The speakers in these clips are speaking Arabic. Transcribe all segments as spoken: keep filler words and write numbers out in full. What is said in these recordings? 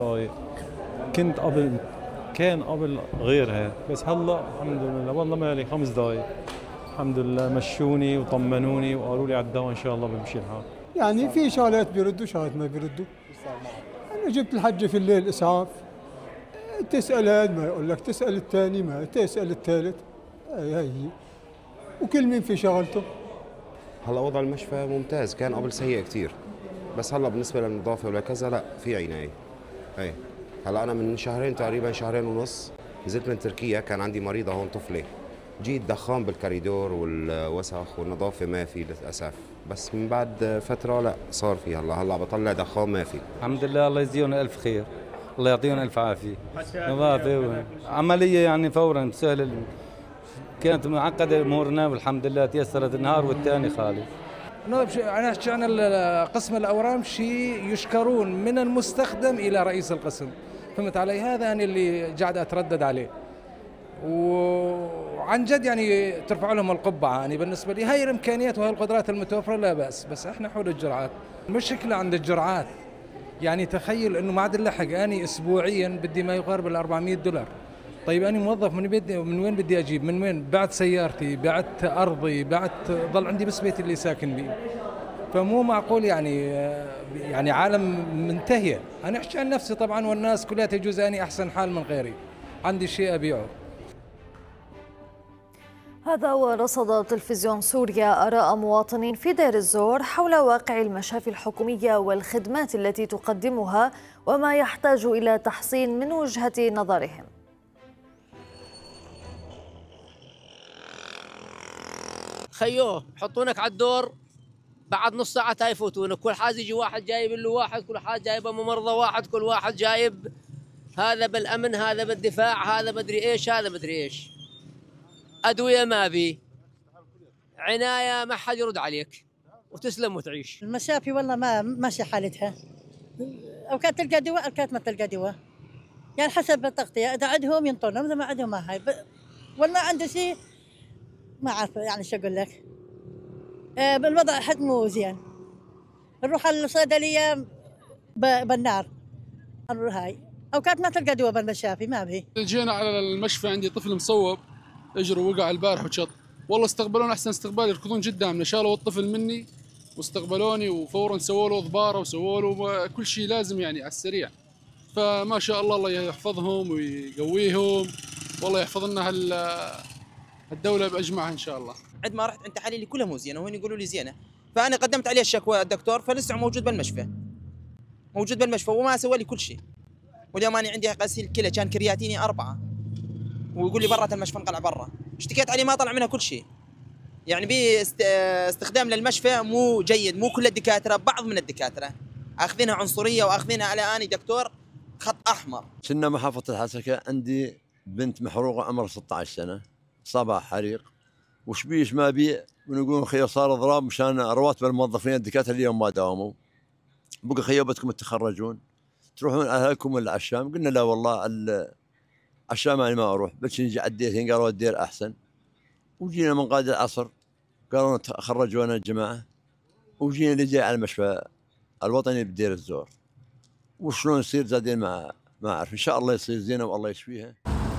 طيب، كنت قبل كان قبل غيرها، بس هلا الحمد لله والله مالي خمس دقايق الحمد لله مشوني وطمنوني وقالوا لي على الدواء ان شاء الله بمشي الحال. يعني في شغلات بيردوا شغلات ما بيردوا. انا جبت الحجه في الليل اسعاف، تسال هذا ما يقول لك، تسال الثاني ما تسال الثالث، هي هي وكل مين في شغلته. هلا وضع المشفى ممتاز، كان قبل سيء كثير، بس هلا بالنسبه للنظافه ولا كذا لا في عنايه. اي هلا انا من شهرين تقريبا شهرين ونص نزلت من تركيا، كان عندي مريضه هون طفله، جيت دخان بالكوريدور والوسخ والنظافه ما في للاسف، بس من بعد فتره لا صار في. هلا هلا بطلع دخان ما في. الحمد لله، الله يجزيهم الف خير، الله يعطيهم الف عافيه. نظافه عمليه يعني فورا سهله، كانت معقده امورنا والحمد لله تيسرت النهار والثاني خالص. أنا شأن قسم الأورام شيء يشكرون من المستخدم إلى رئيس القسم، فهمت علي؟ هذا أنا اللي قاعد أتردد عليه، وعن جد يعني ترفع لهم القبعة. يعني بالنسبة لي هاي الإمكانيات وهي القدرات المتوفرة لا بأس، بس إحنا حول الجرعات. المشكلة عند الجرعات، يعني تخيل إنه ما عاد نلحق، أنا أسبوعيا بدي ما يقارب ال أربعمئة دولار. طيب أنا موظف، من بدي من وين بدي أجيب؟ من وين؟ بعت سيارتي، بعت أرضي، بعت ضل عندي بس بيتي اللي ساكن بيه. فمو معقول يعني يعني عالم منتهية. أنا أحكي عن نفسي طبعا، والناس كلها تجوز أني أحسن حال من غيري، عندي شيء أبيعه. هذا ورصد تلفزيون سوريا آراء مواطنين في دير الزور حول واقع المشافي الحكومية والخدمات التي تقدمها وما يحتاج إلى تحسين من وجهة نظرهم. خيوه حطونك على الدور، بعد نص ساعة يفوتونك، كل حاجة يجي واحد جايب له واحد، كل حاجة جايبه ممرضة واحد، كل واحد جايب هذا بالأمن، هذا بالدفاع، هذا مدري إيش، هذا مدري إيش. أدوية ما بي، عناية ما حد يرد عليك، وتسلم وتعيش. المشافي والله ما ماشي حالتها، أوقات تلقى دواء أوقات ما تلقى دواء، يعني حسب التغطية، إذا عندهم ينطونهم، إذا ما عندهم ما هاي. والله عنده شيء ما عارفة يعني شو أقول لك. آه بالوضع حد مو زين، نروح على الصيدلية بالنار، نروح هاي أوقات ما تلقى دواء بالمشافي ما بهي. جينا على المشفى، عندي طفل مصوب اجره وقع البارح وشط، والله استقبلوني احسن استقبال، يركضون قدامنا، شالوا الطفل مني واستقبلوني وفورا سووا له ضباره وسووا له كل شيء لازم يعني على السريع. فما شاء الله، الله يحفظهم ويقويهم، والله يحفظ لنا الدوله باجمعها ان شاء الله. عند ما رحت عند تحاليلي كلها مو زينه، وهن يقولوا لي زينه، فانا قدمت عليه الشكوى الدكتور، فلسه موجود بالمشفى، موجود بالمشفى وما سوى لي كل شيء. واليوم انا عندي غسيل كلى، كان كرياتيني اربعه، ويقول لي برات المشفى انقلع برا، اشتكيت عليه ما طلع منها كل شيء. يعني بي استخدام للمشفى مو جيد، مو كل الدكاتره، بعض من الدكاتره اخذينها عنصريه واخذينها على اني دكتور خط احمر. كنا محافظه الحسكه، عندي بنت محروقه عمرها ستة عشر سنه، صابها حريق، وش بيش ما بي، ونقول خيو صار اضراب مشان رواتب الموظفين الدكاتره اليوم ما داوموا، بقى خيوبتكم تتخرجون تروحون اهلكم ولا على الشام؟ قلنا لا والله الشام انا ما اروح، بس نجي على الدير، قالوا الدير احسن. وجينا من قاد العصر قالوا خرجونا الجماعه، وجينا اللي جاي على المشفى الوطني بدير الزور. وشلون يصير زادين ما ما اعرف، ان شاء الله يصير زينه والله يشفيها.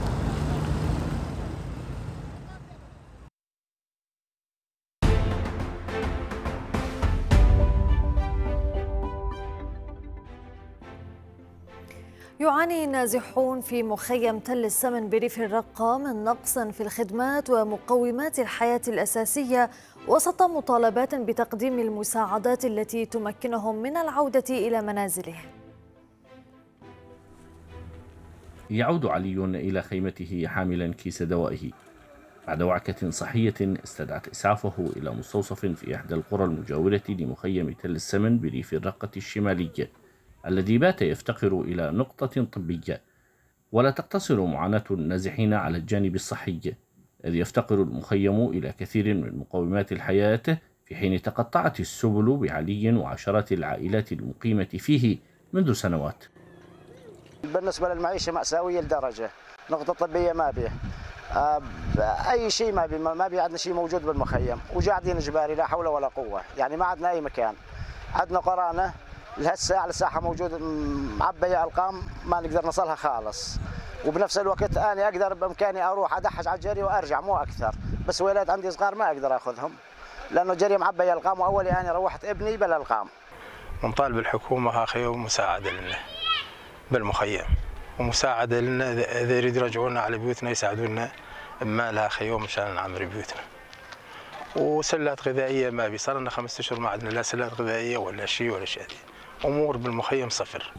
يعاني النازحون في مخيم تل السمن بريف الرقة من نقص في الخدمات ومقومات الحياة الأساسية وسط مطالبات بتقديم المساعدات التي تمكنهم من العودة إلى منازلهم. يعود علي إلى خيمته حاملا كيس دوائه بعد وعكة صحية استدعت إسعافه إلى مستوصف في إحدى القرى المجاورة لمخيم تل السمن بريف الرقة الشمالي، الذي بات يفتقر إلى نقطة طبية. ولا تقتصر معاناة النازحين على الجانب الصحي، إذ يفتقر المخيم إلى كثير من مقومات الحياة، في حين تقطعت السبل بعلي وعشرات العائلات المقيمة فيه منذ سنوات. بالنسبة للمعيشة مأساوية لدرجة، نقطة طبية ما بيه، أي شيء ما بيه، ما بيه عندنا شيء موجود بالمخيم، وقاعدين إجباري لا حول ولا قوة، يعني ما عندنا أي مكان. عندنا قرانة لهالساعة الساحة موجودة معبية أرقام ما نقدر نصلها خالص. وبنفس الوقت أنا أقدر بإمكاني أروح أدحج على الجري وأرجع مو أكثر، بس ولاد عندي صغار ما أقدر أخذهم لأنه جري معبية أرقام، وأولي أنا روحت ابني بلا أرقام. ونطالب الحكومة أخي ومساعدة لنا بالمخيم، ومساعدة لنا إذا يريد يرجعونا على بيوتنا يساعدونا بمالها خيوم مشان نعمر بيوتنا. وسلات غذائية ما بي، صار لنا خمسة أشهر ما عندنا لا سلات غذائية ولا شيء ولا شيء. أمور بالمخيم صفر.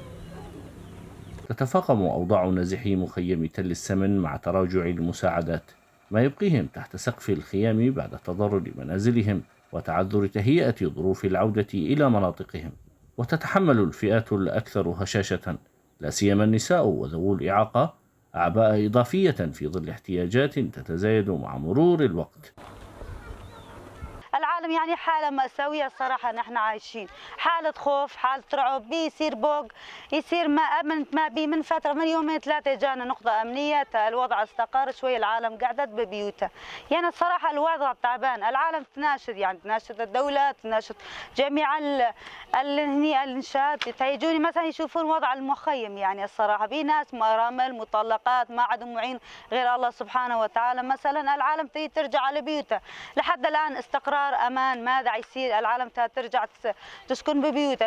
تتفاقم أوضاع نازحي مخيم تل السمن مع تراجع المساعدات، ما يبقيهم تحت سقف الخيام بعد تضرر منازلهم وتعذر تهيئة ظروف العودة إلى مناطقهم. وتتحمل الفئات الأكثر هشاشة لا سيما النساء وذوو الإعاقة أعباء إضافية في ظل احتياجات تتزايد مع مرور الوقت. العالم يعني حالة مأساوية الصراحة، نحن عايشين حالة خوف، حالة رعب، بيصير بوق، يصير ما أمن ما بي. من فترة من يومين ثلاثة جانا نقطة أمنية، الوضع استقر شوي، العالم قعدت ببيوتها. يعني الصراحة الوضع تعبان، العالم تناشد، يعني تناشد الدولة، تناشد جميع هني الإنشاءات يجوني مثلا يشوفون وضع المخيم. يعني الصراحة في ناس مرامل مطلقات ما عندهم معين غير الله سبحانه وتعالى. مثلا العالم تريد ترجع على بيوتها، لحد الآن استقرار أمان، ماذا يصير؟ العالم ترجع تسكن ببيوتها.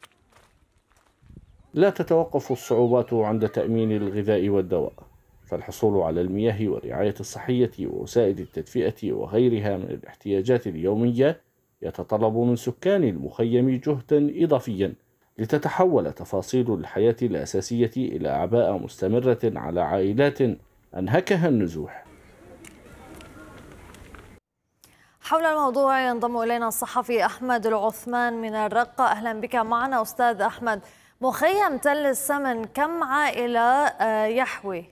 لا تتوقف الصعوبات عند تأمين الغذاء والدواء، فالحصول على المياه والرعاية الصحية ووسائل التدفئة وغيرها من الاحتياجات اليومية يتطلب من سكان المخيم جهدا إضافيا لتتحول تفاصيل الحياة الأساسية إلى أعباء مستمرة على عائلات أنهكها النزوح. حول الموضوع ينضم إلينا الصحفي أحمد العثمان من الرقة. أهلا بك معنا أستاذ أحمد. مخيم تل السمن كم عائلة يحوي؟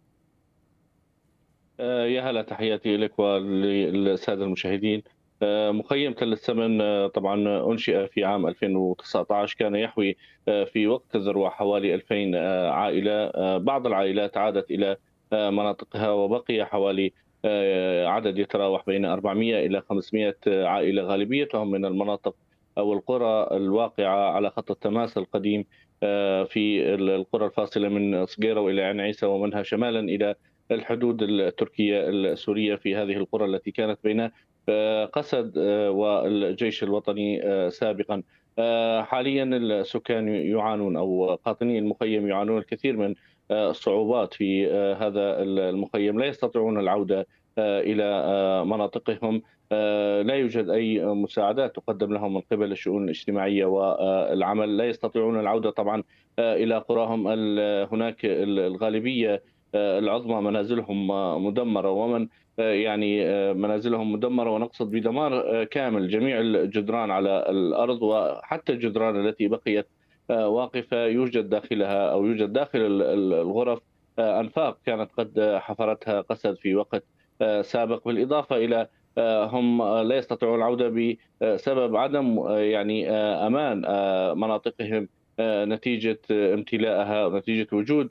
يا هلا، تحياتي لك وللسادة المشاهدين. مخيم تل السمن طبعا أنشئ في عام ألفين وتسعة عشر، كان يحوي في وقت الذروة حوالي ألفين عائلة. بعض العائلات عادت إلى مناطقها وبقي حوالي عدد يتراوح بين أربعمئة إلى خمسمئة عائلة، غالبيتهم من المناطق أو القرى الواقعة على خط التماس القديم في القرى الفاصلة من صقيرة وإلى عين عيسى، ومنها شمالا إلى الحدود التركية السورية في هذه القرى التي كانت بين قسد والجيش الوطني سابقا. حاليا السكان يعانون أو قاطني المخيم يعانون الكثير من الصعوبات في هذا المخيم، لا يستطيعون العودة إلى مناطقهم، لا يوجد أي مساعدات تقدم لهم من قبل الشؤون الاجتماعية والعمل، لا يستطيعون العودة طبعا إلى قراهم. هناك الغالبية العظمى منازلهم مدمرة، ومن يعني منازلهم مدمرة ونقصد بدمار كامل جميع الجدران على الأرض، وحتى الجدران التي بقيت واقفة يوجد داخلها أو يوجد داخل الغرف أنفاق كانت قد حفرتها قسد في وقت سابق، بالإضافة إلى هم لا يستطيعون العودة بسبب عدم يعني أمان مناطقهم نتيجة امتلاءها ونتيجة وجود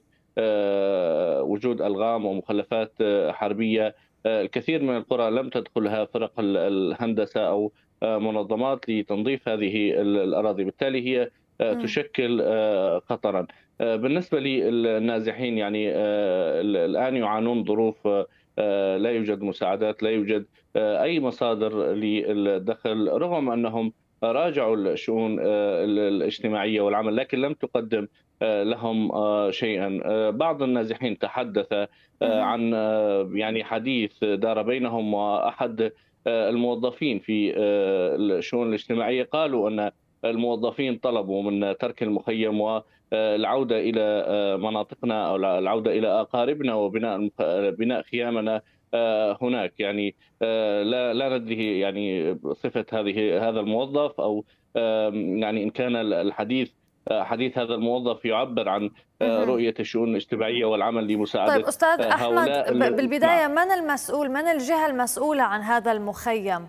وجود ألغام ومخلفات حربية. الكثير من القرى لم تدخلها فرق الهندسة أو منظمات لتنظيف هذه الأراضي، بالتالي هي تشكل خطرا. بالنسبة للنازحين يعني الآن يعانون ظروف، لا يوجد مساعدات، لا يوجد أي مصادر للدخل، رغم أنهم راجعوا الشؤون الاجتماعية والعمل لكن لم تقدم لهم شيئا. بعض النازحين تحدث عن يعني حديث دار بينهم وأحد الموظفين في الشؤون الاجتماعية، قالوا أن الموظفين طلبوا من ترك المخيم والعودة إلى مناطقنا أو العودة إلى أقاربنا وبناء بناء خيامنا هناك. يعني لا لا ندري يعني صفة هذه هذا الموظف أو يعني إن كان الحديث حديث هذا الموظف يعبر عن رؤية الشؤون الاجتماعية والعمل لمساعدة. طيب أستاذ أحمد، بالبداية من المسؤول، من الجهة المسؤولة عن هذا المخيم؟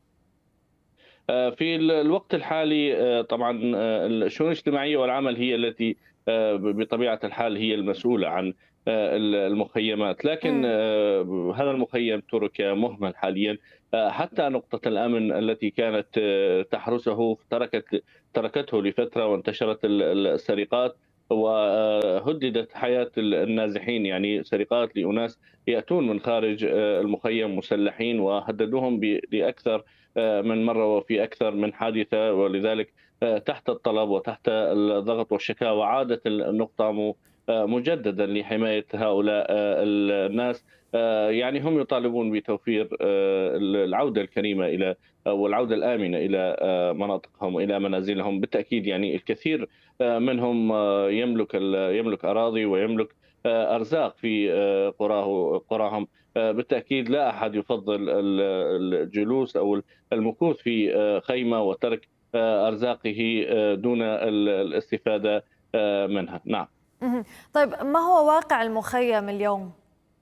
في الوقت الحالي طبعا الشؤون الاجتماعية والعمل هي التي بطبيعة الحال هي المسؤولة عن المخيمات، لكن م. هذا المخيم ترك مهمل حاليا، حتى نقطة الأمن التي كانت تحرسه تركت تركته لفترة وانتشرت السرقات وهددت حياة النازحين، يعني سرقات لأناس يأتون من خارج المخيم مسلحين وهددوهم لأكثر من مرة وفي أكثر من حادثة، ولذلك تحت الطلب وتحت الضغط والشكاوى عادت النقطة مجددا لحماية هؤلاء الناس. يعني هم يطالبون بتوفير العودة الكريمة إلى أو العودة الآمنة إلى مناطقهم وإلى منازلهم. بالتأكيد يعني الكثير منهم يملك يملك أراضي ويملك أرزاق في قراه قراهم. بالتأكيد لا أحد يفضل الجلوس أو المكوث في خيمة وترك أرزاقه دون الاستفادة منها. نعم. طيب ما هو واقع المخيم اليوم؟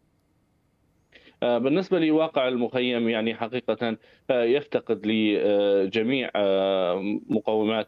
بالنسبة لواقع المخيم يعني حقيقة يفتقد لجميع مقومات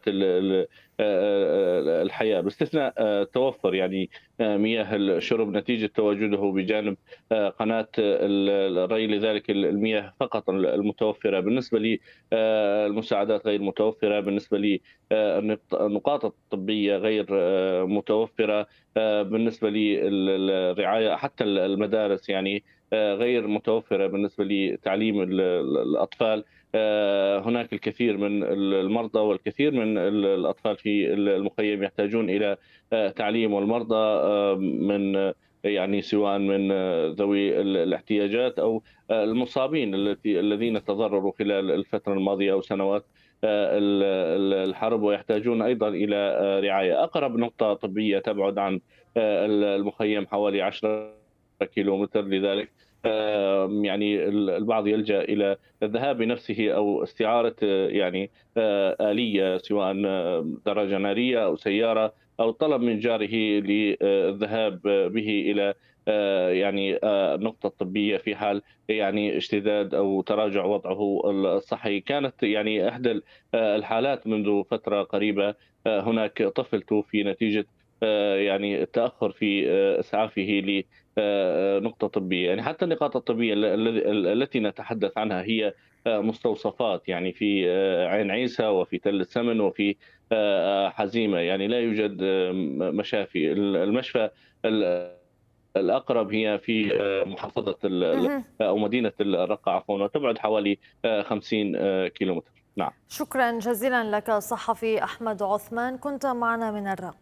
الحياة باستثناء توفر يعني مياه الشرب نتيجة تواجده بجانب قناة الري، لذلك المياه فقط المتوفرة. بالنسبة للمساعدات غير متوفرة، بالنسبة للنقاط الطبية غير متوفرة، بالنسبة للرعاية حتى المدارس يعني غير متوفرة بالنسبة لتعليم الأطفال. هناك الكثير من المرضى والكثير من الأطفال في المخيم يحتاجون إلى تعليم، والمرضى من يعني سواء من ذوي الاحتياجات أو المصابين التي الذين تضرروا خلال الفترة الماضية أو سنوات الحرب ويحتاجون أيضا إلى رعاية. أقرب نقطة طبية تبعد عن المخيم حوالي عشرة كيلومتر، لذلك يعني البعض يلجأ إلى الذهاب بنفسه أو استعارة يعني آلية سواء دراجة نارية أو سيارة أو الطلب من جاره للذهاب به إلى يعني النقطة الطبية في حال يعني اشتداد أو تراجع وضعه الصحي. كانت يعني إحدى الحالات منذ فترة قريبة هناك طفل توفي نتيجة يعني التأخر في إسعافه لنقطة طبية. يعني حتى النقاط الطبية التي نتحدث عنها هي مستوصفات يعني في عين عيسى وفي تل السمن وفي حزيمة، يعني لا يوجد مشافي. المشفى الأقرب هي في محافظة أو مدينة الرقة عفوا، وتبعد حوالي خمسين كيلومتر. نعم. شكرا جزيلا لك الصحفي أحمد عثمان، كنت معنا من الرقة.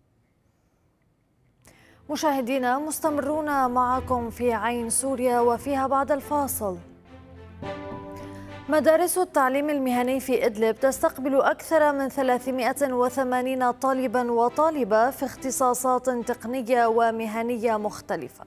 مشاهدينا مستمرون معكم في عين سوريا وفيها بعد الفاصل. مدارس التعليم المهني في إدلب تستقبل أكثر من ثلاثمئة وثمانين طالبا وطالبة في اختصاصات تقنية ومهنية مختلفة.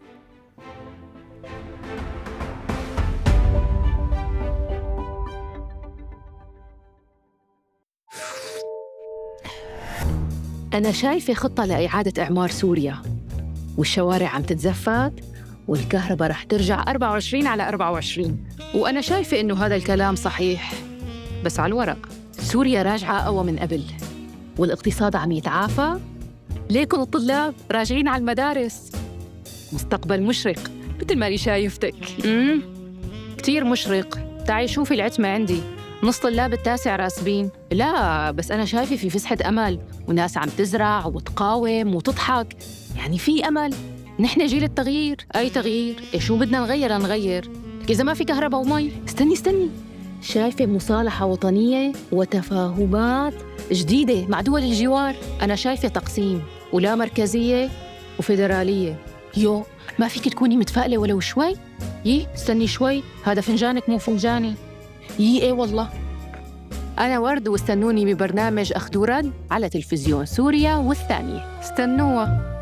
أنا شايفة خطة لإعادة إعمار سوريا، والشوارع عم تتزفت والكهرباء رح ترجع أربعة وعشرين على أربعة وعشرين. وأنا شايفة إنه هذا الكلام صحيح، بس على الورق سوريا راجعة أقوى من قبل والاقتصاد عم يتعافى. ليكن الطلاب راجعين على المدارس. مستقبل مشرق مثل ما أنا شايفتك. امم كتير مشرق. تعي شوفي العتمة عندي، نص طلاب التاسع راسبين. لا بس أنا شايفة في فسحة أمل وناس عم تزرع وتقاوم وتضحك، يعني في أمل. نحن جيل التغيير. أي تغيير؟ شو بدنا نغير نغير إذا ما في كهرباء ومي. استني استني شايفة مصالحة وطنية وتفاهمات جديدة مع دول الجوار. أنا شايفة تقسيم ولا مركزية وفيدرالية. يو ما فيك تكوني متفائلة ولو شوي؟ يي استني شوي، هذا فنجانك مو فنجاني. يي ايه والله. أنا ورد واستنوني ببرنامج أخذ ورد على تلفزيون سوريا والثانية. استنوها.